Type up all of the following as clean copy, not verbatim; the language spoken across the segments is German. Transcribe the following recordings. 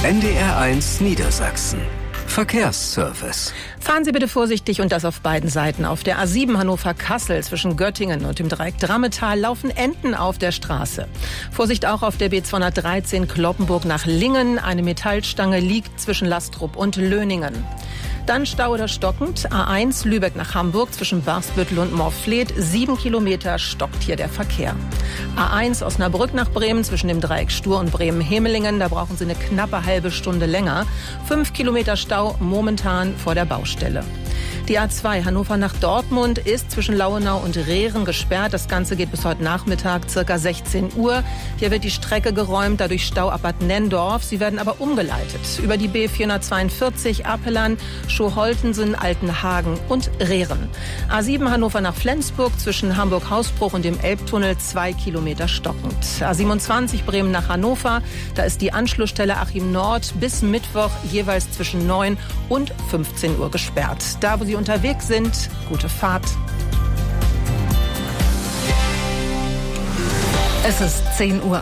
NDR1 Niedersachsen. Verkehrsservice. Fahren Sie bitte vorsichtig und das auf beiden Seiten. Auf der A7 Hannover-Kassel zwischen Göttingen und dem Dreieck Drammetal laufen Enten auf der Straße. Vorsicht auch auf der B213 Cloppenburg nach Lingen. Eine Metallstange liegt zwischen Lastrup und Löningen. Dann Stau oder stockend. A1 Lübeck nach Hamburg zwischen Barsbüttel und Morfleet. 7 Kilometer stockt hier der Verkehr. A1 Osnabrück nach Bremen zwischen dem Dreieck Stur und Bremen-Hemelingen. Da brauchen Sie eine knappe halbe Stunde länger. 5 Kilometer Stau momentan vor der Baustelle. Die A2 Hannover nach Dortmund ist zwischen Lauenau und Rehren gesperrt. Das Ganze geht bis heute Nachmittag, circa 16 Uhr. Hier wird die Strecke geräumt, dadurch Stau ab Bad Nenndorf. Sie werden aber umgeleitet über die B442 Apellan, Schoholtensen, Altenhagen und Rehren. A7 Hannover nach Flensburg zwischen Hamburg-Hausbruch und dem Elbtunnel 2 Kilometer stockend. A27 Bremen nach Hannover, da ist die Anschlussstelle Achim Nord bis Mittwoch jeweils zwischen 9 und 15 Uhr gesperrt. Da, wo Sie unterwegs sind, gute Fahrt. Es ist 10 Uhr.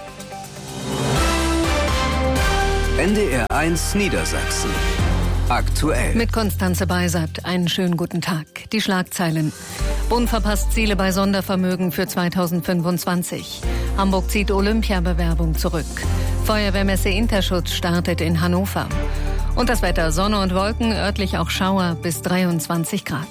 NDR1 Niedersachsen. Aktuell. Mit Konstanze Beisert. Einen schönen guten Tag. Die Schlagzeilen. Bund verpasst Ziele bei Sondervermögen für 2025. Hamburg zieht Olympiabewerbung zurück. Feuerwehrmesse Interschutz startet in Hannover. Und das Wetter: Sonne und Wolken, örtlich auch Schauer bis 23 Grad.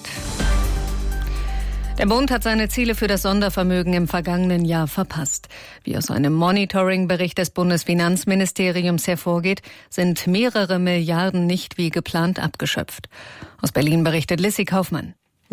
Der Bund hat seine Ziele für das Sondervermögen im vergangenen Jahr verpasst. Wie aus einem Monitoring-Bericht des Bundesfinanzministeriums hervorgeht, sind mehrere Milliarden nicht wie geplant abgeschöpft. Aus Berlin berichtet Lissy Kaufmann.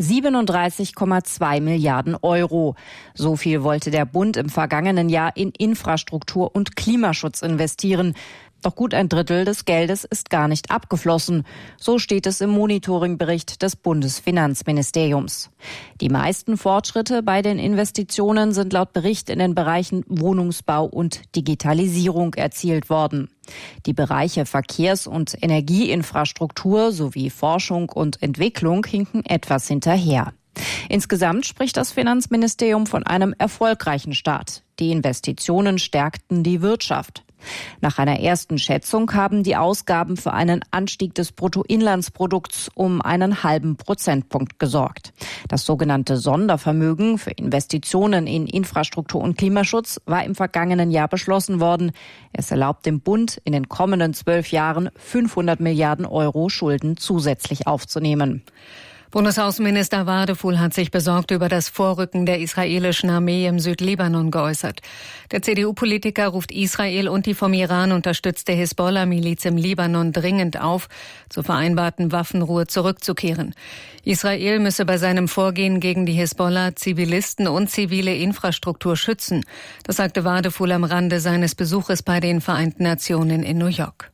37,2 Milliarden Euro. So viel wollte der Bund im vergangenen Jahr in Infrastruktur und Klimaschutz investieren. Doch gut ein Drittel des Geldes ist gar nicht abgeflossen. So steht es im Monitoringbericht des Bundesfinanzministeriums. Die meisten Fortschritte bei den Investitionen sind laut Bericht in den Bereichen Wohnungsbau und Digitalisierung erzielt worden. Die Bereiche Verkehrs- und Energieinfrastruktur sowie Forschung und Entwicklung hinken etwas hinterher. Insgesamt spricht das Finanzministerium von einem erfolgreichen Start. Die Investitionen stärkten die Wirtschaft. Nach einer ersten Schätzung haben die Ausgaben für einen Anstieg des Bruttoinlandsprodukts um einen halben Prozentpunkt gesorgt. Das sogenannte Sondervermögen für Investitionen in Infrastruktur und Klimaschutz war im vergangenen Jahr beschlossen worden. Es erlaubt dem Bund, in den kommenden 12 Jahren 500 Milliarden Euro Schulden zusätzlich aufzunehmen. Bundesaußenminister Wadefuhl hat sich besorgt über das Vorrücken der israelischen Armee im Südlibanon geäußert. Der CDU-Politiker ruft Israel und die vom Iran unterstützte Hisbollah-Miliz im Libanon dringend auf, zur vereinbarten Waffenruhe zurückzukehren. Israel müsse bei seinem Vorgehen gegen die Hisbollah Zivilisten und zivile Infrastruktur schützen. Das sagte Wadefuhl am Rande seines Besuches bei den Vereinten Nationen in New York.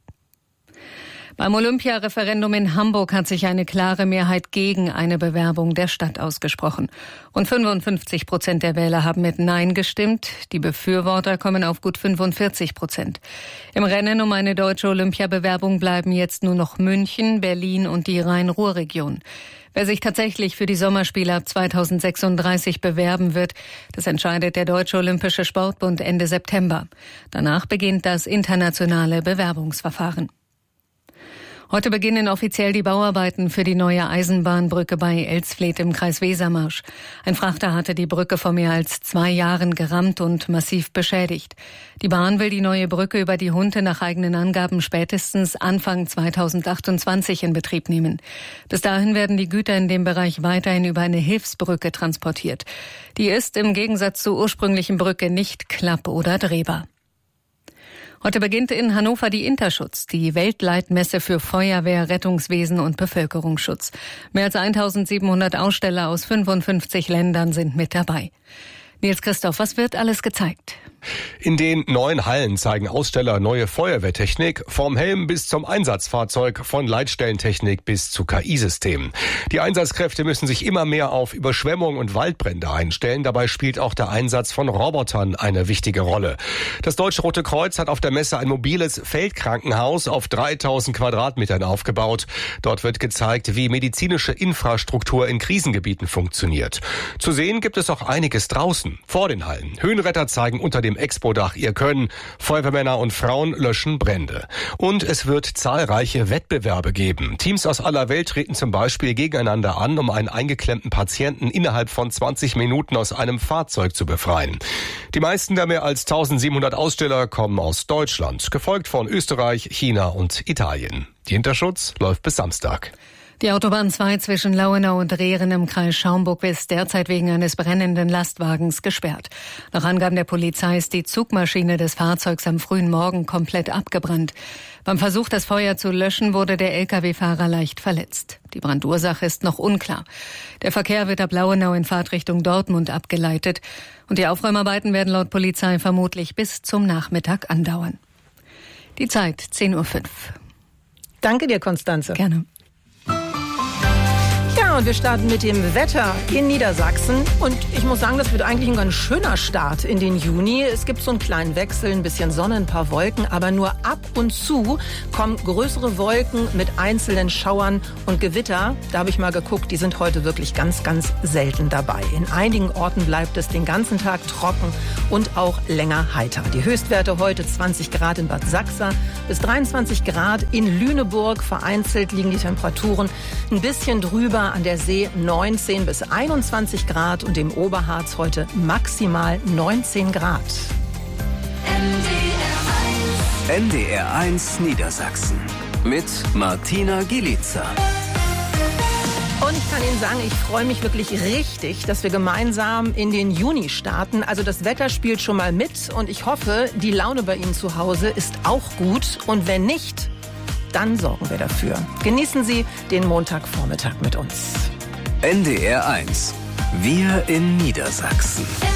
Beim Olympia-Referendum in Hamburg hat sich eine klare Mehrheit gegen eine Bewerbung der Stadt ausgesprochen. Rund 55% der Wähler haben mit Nein gestimmt. Die Befürworter kommen auf gut 45%. Im Rennen um eine deutsche Olympia-Bewerbung bleiben jetzt nur noch München, Berlin und die Rhein-Ruhr-Region. Wer sich tatsächlich für die Sommerspiele ab 2036 bewerben wird, das entscheidet der Deutsche Olympische Sportbund Ende September. Danach beginnt das internationale Bewerbungsverfahren. Heute beginnen offiziell die Bauarbeiten für die neue Eisenbahnbrücke bei Elsfleth im Kreis Wesermarsch. Ein Frachter hatte die Brücke vor mehr als 2 Jahren gerammt und massiv beschädigt. Die Bahn will die neue Brücke über die Hunte nach eigenen Angaben spätestens Anfang 2028 in Betrieb nehmen. Bis dahin werden die Güter in dem Bereich weiterhin über eine Hilfsbrücke transportiert. Die ist im Gegensatz zur ursprünglichen Brücke nicht klapp- oder drehbar. Heute beginnt in Hannover die Interschutz, die Weltleitmesse für Feuerwehr, Rettungswesen und Bevölkerungsschutz. Mehr als 1700 Aussteller aus 55 Ländern sind mit dabei. Nils Christoph, was wird alles gezeigt? In den 9 Hallen zeigen Aussteller neue Feuerwehrtechnik, vom Helm bis zum Einsatzfahrzeug, von Leitstellentechnik bis zu KI-Systemen. Die Einsatzkräfte müssen sich immer mehr auf Überschwemmung und Waldbrände einstellen. Dabei spielt auch der Einsatz von Robotern eine wichtige Rolle. Das Deutsche Rote Kreuz hat auf der Messe ein mobiles Feldkrankenhaus auf 3000 Quadratmetern aufgebaut. Dort wird gezeigt, wie medizinische Infrastruktur in Krisengebieten funktioniert. Zu sehen gibt es auch einiges draußen. draußen, vor den Hallen. Höhenretter zeigen unter dem Expo-Dach ihr Können. Feuerwehrmänner und Frauen löschen Brände. Und es wird zahlreiche Wettbewerbe geben. Teams aus aller Welt treten zum Beispiel gegeneinander an, um einen eingeklemmten Patienten innerhalb von 20 Minuten aus einem Fahrzeug zu befreien. Die meisten der mehr als 1700 Aussteller kommen aus Deutschland, gefolgt von Österreich, China und Italien. Die Hinterschutz läuft bis Samstag. Die Autobahn 2 zwischen Lauenau und Rehren im Kreis Schaumburg ist derzeit wegen eines brennenden Lastwagens gesperrt. Nach Angaben der Polizei ist die Zugmaschine des Fahrzeugs am frühen Morgen komplett abgebrannt. Beim Versuch, das Feuer zu löschen, wurde der Lkw-Fahrer leicht verletzt. Die Brandursache ist noch unklar. Der Verkehr wird ab Lauenau in Fahrtrichtung Dortmund abgeleitet. Und die Aufräumarbeiten werden laut Polizei vermutlich bis zum Nachmittag andauern. Die Zeit 10:05 Uhr. Danke dir, Konstanze. Gerne. Ja, und wir starten mit dem Wetter in Niedersachsen. Und ich muss sagen, das wird eigentlich ein ganz schöner Start in den Juni. Es gibt so einen kleinen Wechsel, ein bisschen Sonne, ein paar Wolken. Aber nur ab und zu kommen größere Wolken mit einzelnen Schauern und Gewitter. Da habe ich mal geguckt, die sind heute wirklich ganz, ganz selten dabei. In einigen Orten bleibt es den ganzen Tag trocken und auch länger heiter. Die Höchstwerte heute 20 Grad in Bad Sachsa bis 23 Grad in Lüneburg. Vereinzelt liegen die Temperaturen ein bisschen drüber. An der See 19 bis 21 Grad und im Oberharz heute maximal 19 Grad. NDR1 Niedersachsen mit Martina Gielica. Und ich kann Ihnen sagen, ich freue mich wirklich richtig, dass wir gemeinsam in den Juni starten. Also das Wetter spielt schon mal mit und ich hoffe, die Laune bei Ihnen zu Hause ist auch gut. Und wenn nicht, dann sorgen wir dafür. Genießen Sie den Montagvormittag mit uns. NDR1. Wir in Niedersachsen.